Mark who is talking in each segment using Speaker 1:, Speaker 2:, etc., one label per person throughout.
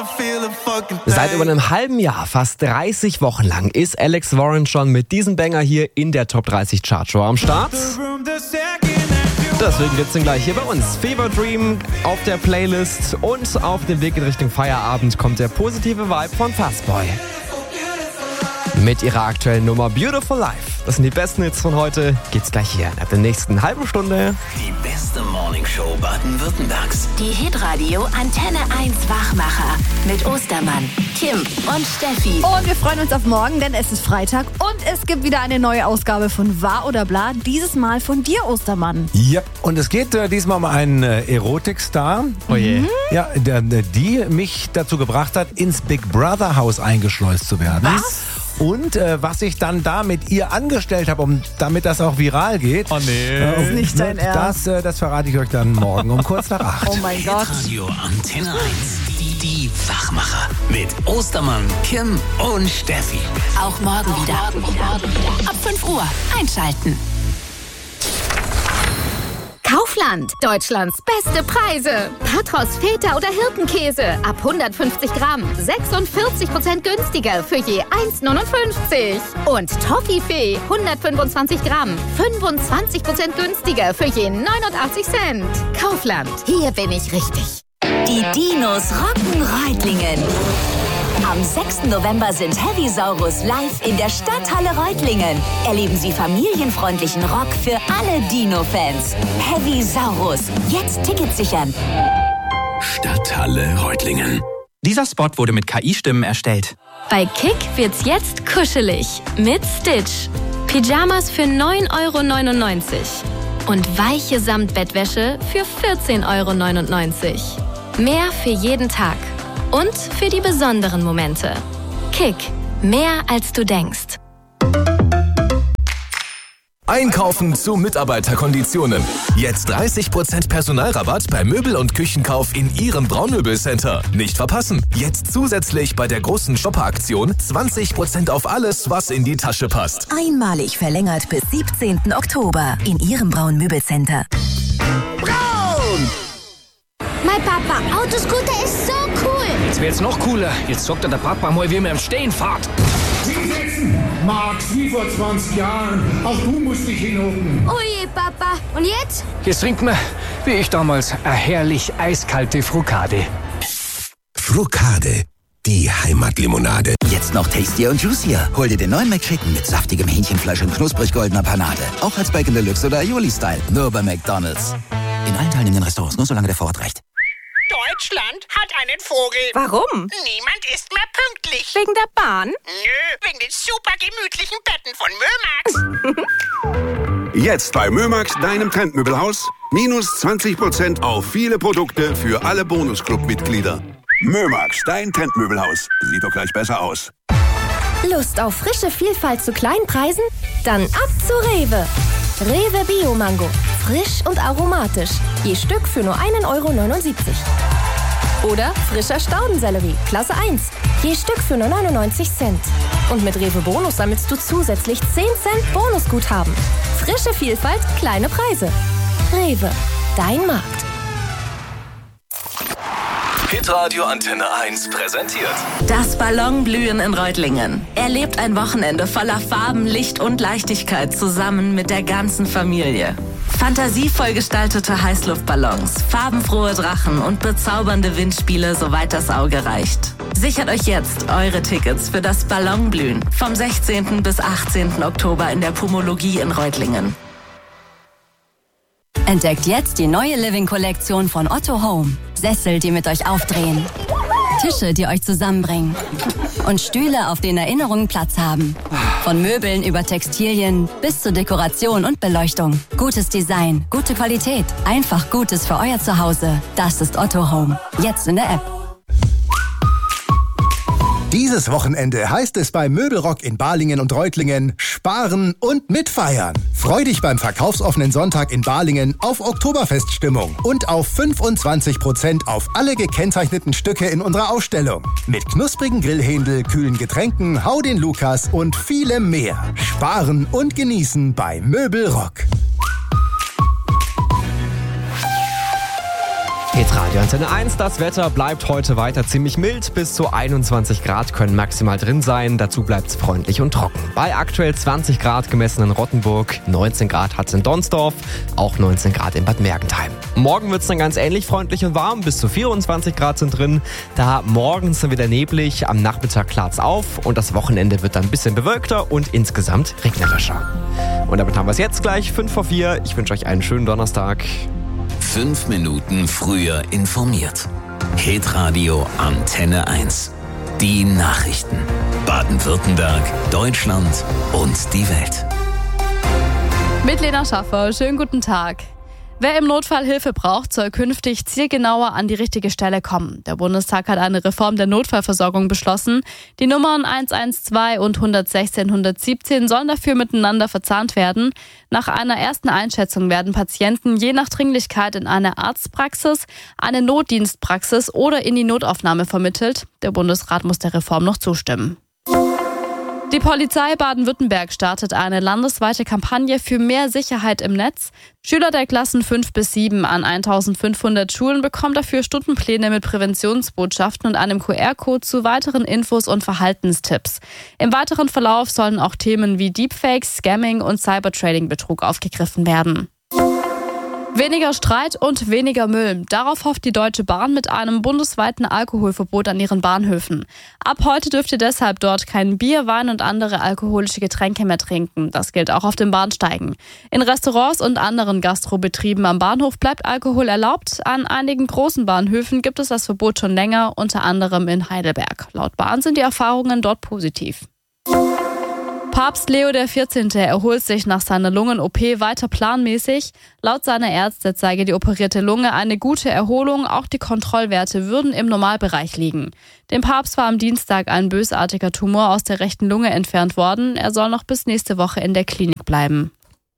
Speaker 1: Seit über einem halben Jahr, fast 30 Wochen lang, ist Alex Warren schon mit diesem Banger hier in der Top 30 Chartshow am Start. Deswegen gibt's ihn gleich hier bei uns. Fever Dream auf der Playlist und auf dem Weg in Richtung Feierabend kommt der positive Vibe von Fastboy. Mit ihrer aktuellen Nummer Beautiful Life. Das sind die besten Hits von heute. Geht's gleich hier ab der nächsten halben Stunde.
Speaker 2: Die beste Morningshow Baden-Württembergs.
Speaker 3: Die Hitradio Antenne 1 Wachmacher mit Ostermann, Kim und Steffi.
Speaker 4: Und wir freuen uns auf morgen, denn es ist Freitag und es gibt wieder eine neue Ausgabe von Wahr oder Bla. Dieses Mal von dir, Ostermann.
Speaker 5: Ja, und es geht diesmal um einen Erotikstar.
Speaker 1: Oh je.
Speaker 5: Ja, die mich dazu gebracht hat, ins Big Brother Haus eingeschleust zu werden.
Speaker 4: Was?
Speaker 5: Und was ich dann da mit ihr angestellt habe, damit das auch viral geht.
Speaker 1: Oh nee.
Speaker 4: Das ist nicht dein Ernst.
Speaker 5: Das verrate ich euch dann morgen um kurz nach 8.
Speaker 4: Oh mein Gott.
Speaker 2: Radio Antenne 1. Die Wachmacher. Mit Ostermann, Kim und Steffi.
Speaker 3: Auch morgen wieder. Ab 5 Uhr einschalten. Kaufland. Deutschlands beste Preise. Patros, Feta oder Hirtenkäse. Ab 150 Gramm. 46% günstiger für je 1,59. Und Toffifee. 125 Gramm. 25% günstiger für je 89 Cent. Kaufland. Hier bin ich richtig. Die Dinos rocken Reutlingen. Am 6. November sind Heavysaurus live in der Stadthalle Reutlingen. Erleben Sie familienfreundlichen Rock für alle Dino-Fans. Heavysaurus. Jetzt Tickets sichern.
Speaker 2: Stadthalle Reutlingen.
Speaker 6: Dieser Spot wurde mit KI-Stimmen erstellt.
Speaker 7: Bei Kick wird's jetzt kuschelig mit Stitch. Pyjamas für 9,99 € und weiche Samtbettwäsche für 14,99 €. Mehr für jeden Tag und für die besonderen Momente. Kick, mehr als du denkst.
Speaker 8: Einkaufen zu Mitarbeiterkonditionen. Jetzt 30% Personalrabatt bei Möbel- und Küchenkauf in Ihrem Braunmöbelcenter. Nicht verpassen. Jetzt zusätzlich bei der großen Shopper-Aktion 20% auf alles, was in die Tasche passt.
Speaker 3: Einmalig verlängert bis 17. Oktober in Ihrem Braun-Möbelcenter.
Speaker 9: Braun! Mein Papa, Autoscooter ist so cool.
Speaker 10: Jetzt wird's noch cooler. Jetzt sagt der Papa mal, wie man im Stehen fährt.
Speaker 11: Hinsetzen! Max, wie vor 20 Jahren. Auch du musst dich hinhocken.
Speaker 9: Oh je, Papa. Und jetzt?
Speaker 10: Jetzt trinkt man, wie ich damals, eine herrlich eiskalte Frucade.
Speaker 8: Frucade, die Heimatlimonade.
Speaker 2: Jetzt noch tastier und juicier. Hol dir den neuen McChicken mit saftigem Hähnchenfleisch und knusprig goldener Panade. Auch als Bacon Deluxe oder Aioli-Style. Nur bei McDonald's. In allen teilnehmenden Restaurants, nur solange der Vorrat reicht.
Speaker 12: Deutschland hat einen Vogel.
Speaker 13: Warum?
Speaker 12: Niemand ist mehr pünktlich.
Speaker 13: Wegen der Bahn?
Speaker 12: Nö, wegen den super gemütlichen Betten von Mömax.
Speaker 14: Jetzt bei Mömax, deinem Trendmöbelhaus, minus 20% auf viele Produkte für alle Bonusclub-Mitglieder. Mömax, dein Trendmöbelhaus. Sieht doch gleich besser aus.
Speaker 15: Lust auf frische Vielfalt zu kleinen Preisen? Dann ab zu Rewe. Rewe Bio Mango. Frisch und aromatisch. Je Stück für nur 1,79 €. Oder frischer Staudensellerie, Klasse 1. Je Stück für nur 99 Cent. Und mit Rewe Bonus sammelst du zusätzlich 10 Cent Bonusguthaben. Frische Vielfalt, kleine Preise. Rewe, dein Markt.
Speaker 8: Hitradio Antenne 1 präsentiert
Speaker 3: Das Ballonblühen in Reutlingen. Erlebt ein Wochenende voller Farben, Licht und Leichtigkeit zusammen mit der ganzen Familie. Fantasievoll gestaltete Heißluftballons, farbenfrohe Drachen und bezaubernde Windspiele, soweit das Auge reicht. Sichert euch jetzt eure Tickets für das Ballonblühen vom 16. bis 18. Oktober in der Pumologie in Reutlingen.
Speaker 16: Entdeckt jetzt die neue Living-Kollektion von Otto Home. Sessel, die mit euch aufdrehen. Tische, die euch zusammenbringen. Und Stühle, auf denen Erinnerungen Platz haben. Von Möbeln über Textilien bis zu Dekoration und Beleuchtung. Gutes Design, gute Qualität. Einfach Gutes für euer Zuhause. Das ist Otto Home. Jetzt in der App.
Speaker 17: Dieses Wochenende heißt es bei Möbelrock in Balingen und Reutlingen sparen und mitfeiern. Freu dich beim verkaufsoffenen Sonntag in Balingen auf Oktoberfeststimmung und auf 25% auf alle gekennzeichneten Stücke in unserer Ausstellung. Mit knusprigen Grillhändel, kühlen Getränken, Hau den Lukas und vielem mehr. Sparen und genießen bei Möbelrock.
Speaker 1: Hitradio Antenne 1, das Wetter bleibt heute weiter ziemlich mild. Bis zu 21 Grad können maximal drin sein. Dazu bleibt es freundlich und trocken. Bei aktuell 20 Grad gemessen in Rottenburg, 19 Grad hat es in Donsdorf, auch 19 Grad in Bad Mergentheim. Morgen wird es dann ganz ähnlich freundlich und warm. Bis zu 24 Grad sind drin. Da morgens dann wieder neblig, am Nachmittag klart es auf und das Wochenende wird dann ein bisschen bewölkter und insgesamt regnerischer. Und damit haben wir es jetzt gleich 5:04. Ich wünsche euch einen schönen Donnerstag.
Speaker 8: 5 Minuten früher informiert. Hitradio Antenne 1. Die Nachrichten. Baden-Württemberg, Deutschland und die Welt.
Speaker 13: Mit Lena Schaffer, schönen guten Tag. Wer im Notfall Hilfe braucht, soll künftig zielgenauer an die richtige Stelle kommen. Der Bundestag hat eine Reform der Notfallversorgung beschlossen. Die Nummern 112 und 116, 117 sollen dafür miteinander verzahnt werden. Nach einer ersten Einschätzung werden Patienten je nach Dringlichkeit in eine Arztpraxis, eine Notdienstpraxis oder in die Notaufnahme vermittelt. Der Bundesrat muss der Reform noch zustimmen. Die Polizei Baden-Württemberg startet eine landesweite Kampagne für mehr Sicherheit im Netz. Schüler der Klassen 5 bis 7 an 1500 Schulen bekommen dafür Stundenpläne mit Präventionsbotschaften und einem QR-Code zu weiteren Infos und Verhaltenstipps. Im weiteren Verlauf sollen auch Themen wie Deepfakes, Scamming und Cybertrading-Betrug aufgegriffen werden. Weniger Streit und weniger Müll. Darauf hofft die Deutsche Bahn mit einem bundesweiten Alkoholverbot an ihren Bahnhöfen. Ab heute dürft ihr deshalb dort kein Bier, Wein und andere alkoholische Getränke mehr trinken. Das gilt auch auf den Bahnsteigen. In Restaurants und anderen Gastrobetrieben am Bahnhof bleibt Alkohol erlaubt. An einigen großen Bahnhöfen gibt es das Verbot schon länger, unter anderem in Heidelberg. Laut Bahn sind die Erfahrungen dort positiv. Papst Leo XIV. Erholt sich nach seiner Lungen-OP weiter planmäßig. Laut seiner Ärzte zeige die operierte Lunge eine gute Erholung. Auch die Kontrollwerte würden im Normalbereich liegen. Dem Papst war am Dienstag ein bösartiger Tumor aus der rechten Lunge entfernt worden. Er soll noch bis nächste Woche in der Klinik bleiben.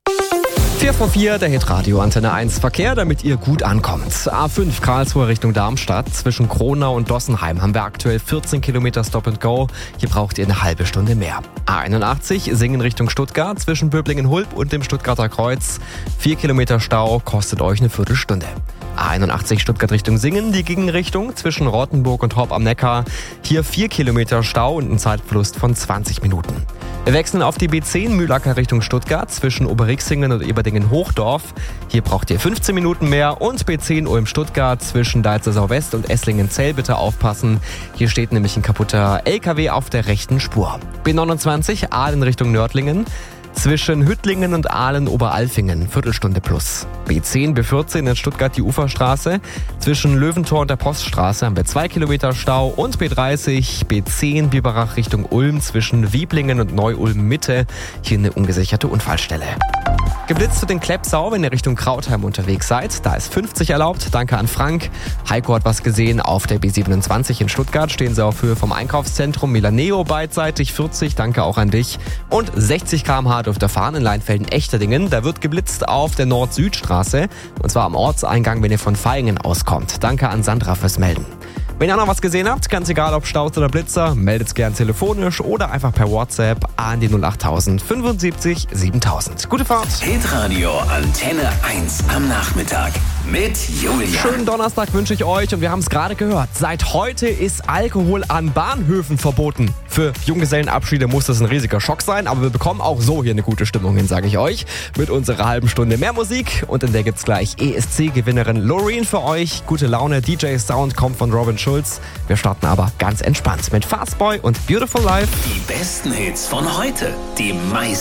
Speaker 1: 4:04, der Hitradio Antenne 1 Verkehr, damit ihr gut ankommt. A5 Karlsruhe Richtung Darmstadt. Zwischen Kronau und Dossenheim haben wir aktuell 14 Kilometer Stop and Go. Hier braucht ihr eine halbe Stunde mehr. A81 Singen Richtung Stuttgart. Zwischen Böblingen-Hulb und dem Stuttgarter Kreuz. 4 Kilometer Stau, kostet euch eine Viertelstunde. A81 Stuttgart Richtung Singen, die Gegenrichtung zwischen Rottenburg und Horb am Neckar. Hier 4 Kilometer Stau und ein Zeitverlust von 20 Minuten. Wir wechseln auf die B10 Mühlacker Richtung Stuttgart zwischen Oberrixingen und Eberdingen-Hochdorf. Hier braucht ihr 15 Minuten mehr. Und B10 Ulm-Stuttgart zwischen Dalzersau West und Esslingen-Zell bitte aufpassen. Hier steht nämlich ein kaputter LKW auf der rechten Spur. B29 Aalen Richtung Nördlingen. Zwischen Hüttlingen und Aalen-Oberalfingen, Viertelstunde plus. B10, B14 in Stuttgart die Uferstraße. Zwischen Löwentor und der Poststraße haben wir 2 Kilometer Stau. Und B30, B10 Biberach Richtung Ulm zwischen Wieblingen und Neu-Ulm-Mitte. Hier eine ungesicherte Unfallstelle. Geblitzt zu den Kleppsau, wenn ihr Richtung Krautheim unterwegs seid. Da ist 50 erlaubt. Danke an Frank. Heiko hat was gesehen. Auf der B27 in Stuttgart stehen sie auf Höhe vom Einkaufszentrum Milaneo beidseitig. 40, danke auch an dich. Und 60 km/h dürft ihr fahren in Leinfelden-Echterdingen. Da wird geblitzt auf der Nord-Süd-Straße. Und zwar am Ortseingang, wenn ihr von Vaihingen auskommt. Danke an Sandra fürs Melden. Wenn ihr auch noch was gesehen habt, ganz egal ob Staus oder Blitzer, meldet gern telefonisch oder einfach per WhatsApp an die 08000 75 7000. Gute Fahrt!
Speaker 8: Hitradio Antenne 1 am Nachmittag mit Julia.
Speaker 1: Schönen Donnerstag wünsche ich euch und wir haben es gerade gehört. Seit heute ist Alkohol an Bahnhöfen verboten. Für Junggesellenabschiede muss das ein riesiger Schock sein, aber wir bekommen auch so hier eine gute Stimmung hin, sage ich euch. Mit unserer halben Stunde mehr Musik und in der gibt's gleich ESC-Gewinnerin Loreen für euch. Gute Laune, DJ Sound kommt von Robin Schulz. Wir starten aber ganz entspannt mit Fastboy und Beautiful Life.
Speaker 8: Die besten Hits von heute, die meisten